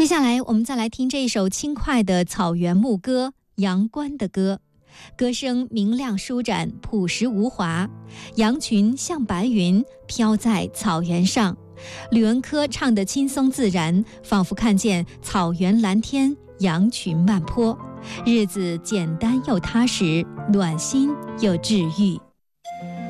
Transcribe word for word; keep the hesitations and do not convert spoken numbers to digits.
下来我们再来听这一首轻快的草原牧歌，阳关的歌。歌声明亮舒展，朴实无华，羊群像白云飘在草原上。吕文科唱得轻松自然，仿佛看见草原蓝天，羊群漫坡，日子简单又踏实，暖心又治愈。